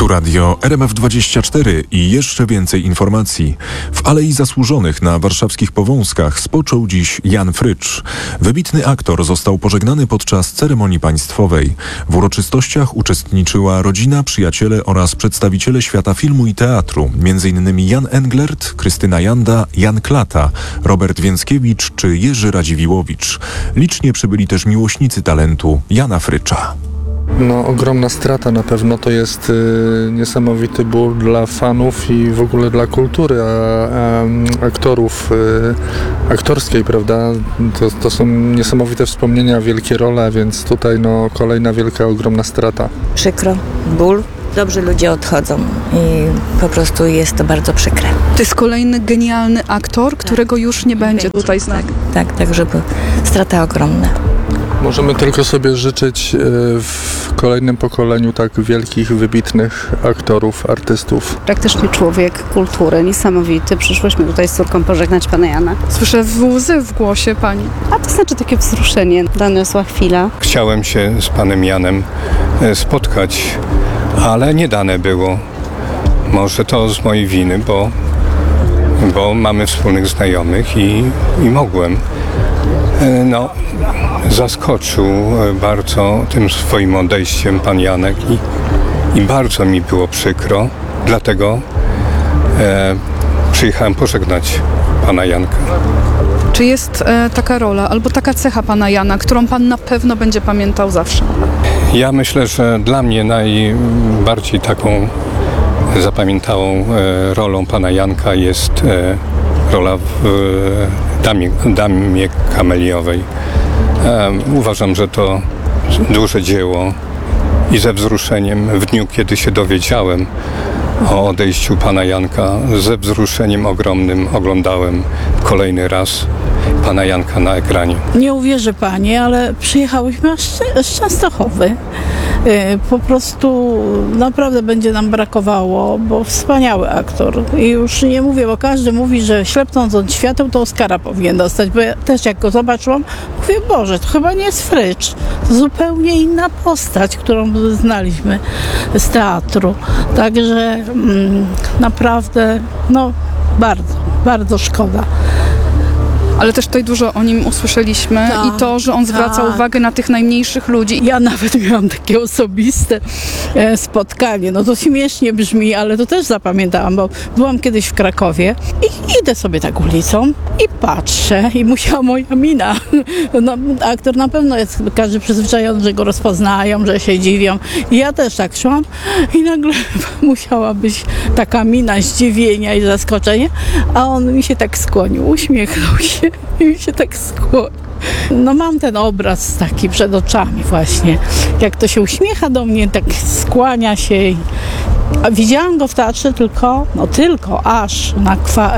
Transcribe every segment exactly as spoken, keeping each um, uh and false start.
Tu radio R M F dwadzieścia cztery i jeszcze więcej informacji. W Alei Zasłużonych na warszawskich Powązkach spoczął dziś Jan Frycz. Wybitny aktor został pożegnany podczas ceremonii państwowej. W uroczystościach uczestniczyła rodzina, przyjaciele oraz przedstawiciele świata filmu i teatru, między innymi Jan Englert, Krystyna Janda, Jan Klata, Robert Więckiewicz czy Jerzy Radziwiłowicz. Licznie przybyli też miłośnicy talentu Jana Frycza. No, ogromna strata na pewno, to jest y, niesamowity ból dla fanów i w ogóle dla kultury, a, a aktorów y, aktorskiej, prawda? To, to są niesamowite wspomnienia, wielkie role, więc tutaj no, kolejna wielka, ogromna strata. Przykro, ból. Dobrzy ludzie odchodzą i po prostu jest to bardzo przykre. To jest kolejny genialny aktor, którego tak. już nie będzie tutaj z nami. Tak, tak, żeby strata ogromna. Możemy tylko sobie życzyć w kolejnym pokoleniu tak wielkich, wybitnych aktorów, artystów. Praktyczny człowiek kultury, niesamowity. Przyszłyśmy tutaj z córką pożegnać pana Jana. Słyszę łzy w głosie pani. A to znaczy takie wzruszenie. Doniosła chwila. Chciałem się z panem Janem spotkać, ale nie dane było. Może to z mojej winy, bo, bo mamy wspólnych znajomych i, i mogłem. No, zaskoczył bardzo tym swoim odejściem pan Janek i, i bardzo mi było przykro, dlatego e, przyjechałem pożegnać pana Janka. Czy jest e, taka rola albo taka cecha pana Jana, którą pan na pewno będzie pamiętał zawsze? Ja myślę, że dla mnie najbardziej taką zapamiętałą e, rolą pana Janka jest e, rola w e, damie, damie kameliowej. E, uważam, że to duże dzieło i ze wzruszeniem w dniu, kiedy się dowiedziałem o odejściu pana Janka, ze wzruszeniem ogromnym oglądałem kolejny raz pana Janka na ekranie. Nie uwierzy pani, ale przyjechałyśmy aż z Częstochowy. Po prostu naprawdę będzie nam brakowało, bo wspaniały aktor. I już nie mówię, bo każdy mówi, że ślepnąc od świateł to Oscara powinien dostać, bo ja też jak go zobaczyłam, mówię, Boże, to chyba nie jest Frycz. To zupełnie inna postać, którą znaliśmy z teatru. Także mm, naprawdę, no bardzo, bardzo szkoda. Ale też tutaj dużo o nim usłyszeliśmy tak, i to, że on zwraca tak. uwagę na tych najmniejszych ludzi. Ja nawet miałam takie osobiste e, spotkanie. No to śmiesznie brzmi, ale to też zapamiętałam, bo byłam kiedyś w Krakowie i idę sobie tak ulicą i patrzę i musiała moja mina. No, aktor na pewno jest każdy przyzwyczajony, że go rozpoznają, że się dziwią. I ja też tak szłam i nagle musiała być taka mina zdziwienia i zaskoczenia, a on mi się tak skłonił, uśmiechnął się i mi się tak skłonił. No mam ten obraz taki przed oczami właśnie. Jak to się uśmiecha do mnie, tak skłania się. A widziałam go w teatrze tylko, no tylko aż na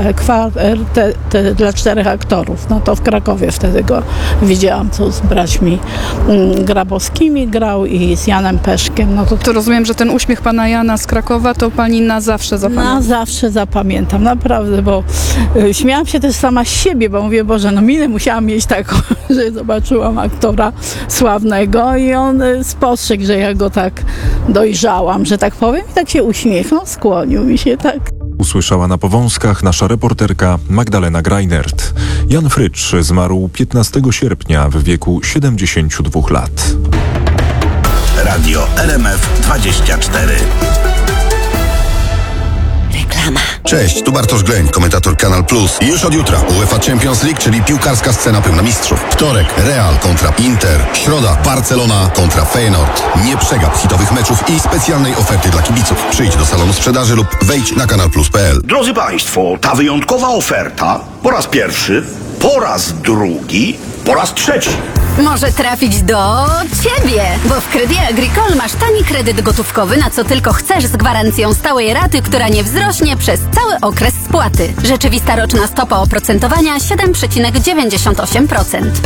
kwartę dla czterech aktorów. No to w Krakowie wtedy go widziałam, co z braćmi mm, Grabowskimi grał i z Janem Peszkiem. No to, to rozumiem, że ten uśmiech pana Jana z Krakowa to pani na zawsze zapamięta. Na zawsze zapamiętam, naprawdę, bo y, śmiałam się też sama z siebie, bo mówię, Boże, no minę musiałam mieć taką, że zobaczyłam aktora sławnego i on y, spostrzegł, że ja go tak dojrzałam, że tak powiem, i tak się uśmiechnął, skłonił mi się tak. Usłyszała na Powązkach nasza reporterka Magdalena Greinert. Jan Frycz zmarł piętnastego sierpnia w wieku siedemdziesięciu dwóch lat. Radio R M F dwadzieścia cztery. Reklama. Cześć, tu Bartosz Gleń, komentator Kanal Plus. I już od jutra UEFA Champions League, czyli piłkarska scena pełna mistrzów. Wtorek Real kontra Inter. Środa Barcelona kontra Feyenoord. Nie przegap hitowych meczów i specjalnej oferty dla kibiców. Przyjdź do salonu sprzedaży lub wejdź na kanal plus kropka p l. Drodzy Państwo, ta wyjątkowa oferta po raz pierwszy, po raz drugi, po raz trzeci. Może trafić do Ciebie, bo w Crédit Agricole masz tani kredyt gotówkowy, na co tylko chcesz, z gwarancją stałej raty, która nie wzrośnie przez cały okres spłaty. Rzeczywista roczna stopa oprocentowania siedem przecinek dziewięćdziesiąt osiem procent.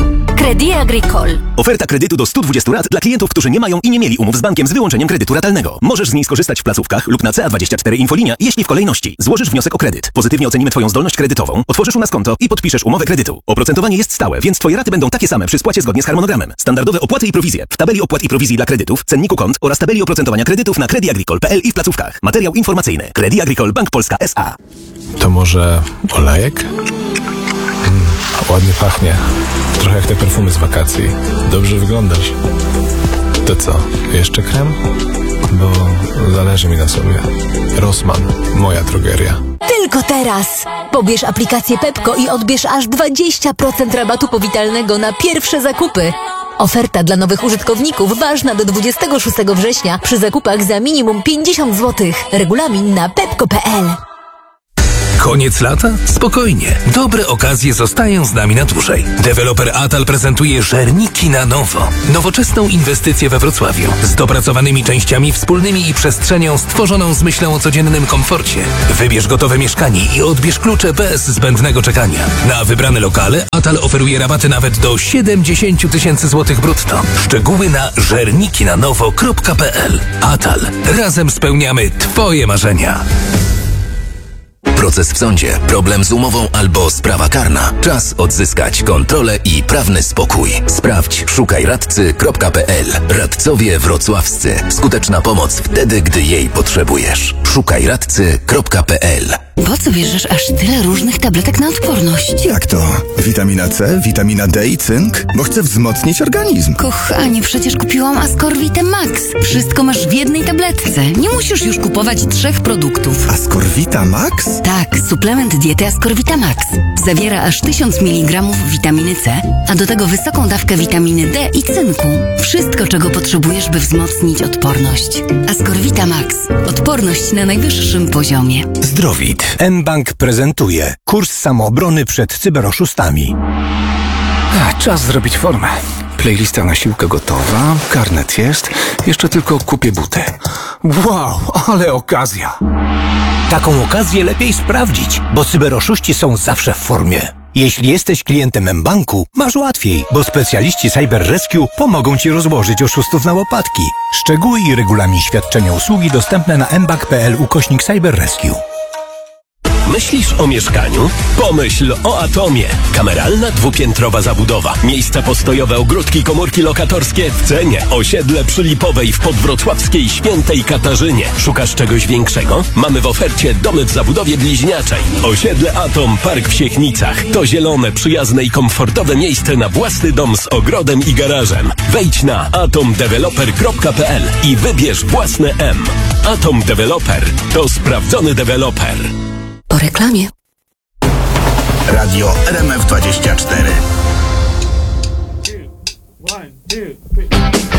Crédit Agricole. Oferta kredytu do stu dwudziestu rat dla klientów, którzy nie mają i nie mieli umów z bankiem z wyłączeniem kredytu ratalnego. Możesz z niej skorzystać w placówkach lub na C A dwadzieścia cztery Infolinia, jeśli w kolejności złożysz wniosek o kredyt. Pozytywnie ocenimy Twoją zdolność kredytową, otworzysz u nas konto i podpiszesz umowę kredytu. Oprocentowanie jest stałe, więc Twoje raty będą takie same przy spłacie zgodnie z harmonogramem. Standardowe opłaty i prowizje w tabeli opłat i prowizji dla kredytów, cenniku kont oraz tabeli oprocentowania kredytów na Crédit Agricole kropka p l i w placówkach. Materiał informacyjny. Crédit Agricole Bank Polska S A. To może olejek? Mm, ładnie pachnie. Trochę jak te perfumy z wakacji. Dobrze wyglądasz. To co, jeszcze krem? Bo zależy mi na sobie. Rossmann, moja drogeria. Tylko teraz! Pobierz aplikację Pepko i odbierz aż dwadzieścia procent rabatu powitalnego na pierwsze zakupy. Oferta dla nowych użytkowników ważna do dwudziestego szóstego września przy zakupach za minimum pięćdziesiąt złotych. Regulamin na pepko kropka p l. Koniec lata? Spokojnie. Dobre okazje zostają z nami na dłużej. Deweloper Atal prezentuje Żerniki na nowo. Nowoczesną inwestycję we Wrocławiu. Z dopracowanymi częściami wspólnymi i przestrzenią stworzoną z myślą o codziennym komforcie. Wybierz gotowe mieszkanie i odbierz klucze bez zbędnego czekania. Na wybrane lokale Atal oferuje rabaty nawet do siedemdziesiąt tysięcy złotych brutto. Szczegóły na żernikinanowo kropka p l. Atal. Razem spełniamy Twoje marzenia. Proces w sądzie, problem z umową albo sprawa karna. Czas odzyskać kontrolę i prawny spokój. Sprawdź szukaj radcy kropka p l. Radcowie wrocławscy. Skuteczna pomoc wtedy, gdy jej potrzebujesz. szukaj radcy kropka p l. Po co bierzesz aż tyle różnych tabletek na odporność? Jak to? Witamina C, witamina D i cynk? Bo chcę wzmocnić organizm. Kochanie, przecież kupiłam Ascorvite Max. Wszystko masz w jednej tabletce. Nie musisz już kupować trzech produktów. Ascorvita Max? Tak, suplement diety Ascorvita Max. Zawiera aż tysiąc miligramów witaminy C, a do tego wysoką dawkę witaminy D i cynku. Wszystko, czego potrzebujesz, by wzmocnić odporność. Ascorvita Max. Odporność na najwyższym poziomie. Zdrowit. mBank prezentuje kurs samoobrony przed cyberoszustami. A, czas zrobić formę. Playlista na siłkę gotowa, karnet jest, jeszcze tylko kupię buty. Wow, ale okazja! Taką okazję lepiej sprawdzić, bo cyberoszuści są zawsze w formie. Jeśli jesteś klientem mBanku, masz łatwiej, bo specjaliści Cyber Rescue pomogą Ci rozłożyć oszustów na łopatki. Szczegóły i regulamin świadczenia usługi dostępne na mbank kropka p l ukośnik Cyber Rescue. Myślisz o mieszkaniu? Pomyśl o Atomie. Kameralna, dwupiętrowa zabudowa. Miejsca postojowe, ogródki, komórki lokatorskie w cenie. Osiedle przy Lipowej w podwrocławskiej Świętej Katarzynie. Szukasz czegoś większego? Mamy w ofercie domy w zabudowie bliźniaczej. Osiedle Atom, park w Siechnicach. To zielone, przyjazne i komfortowe miejsce na własny dom z ogrodem i garażem. Wejdź na atom developer kropka p l i wybierz własne M. Atom Developer to sprawdzony deweloper. Po reklamie. Radio R M F dwadzieścia cztery. One, two, three.